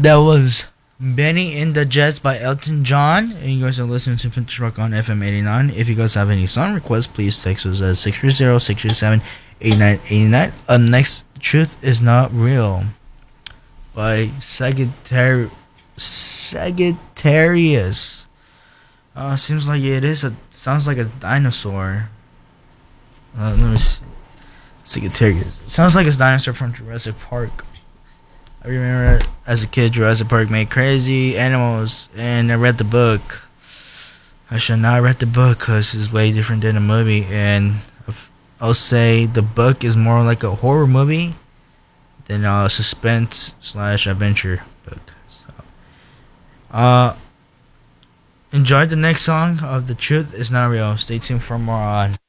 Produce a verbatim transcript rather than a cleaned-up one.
That was Benny in the Jets by Elton John. And you guys are listening to Vintage Rock on F M eighty-nine. If you guys have any song requests, please text us at six three zero, six three seven, eight nine eight nine. Up next, Truth Is Not Real by Sagittari- Sagittarius. Uh, seems like it is a, sounds like a dinosaur. Uh, let me see. Sagittarius. Sounds like a dinosaur from Jurassic Park. I remember as a kid, Jurassic Park made crazy animals, and I read the book. I should not read the book because it's way different than the movie, and I'll say the book is more like a horror movie than a suspense slash adventure book. So, uh, enjoy the next song of The Truth Is Not Real. Stay tuned for more on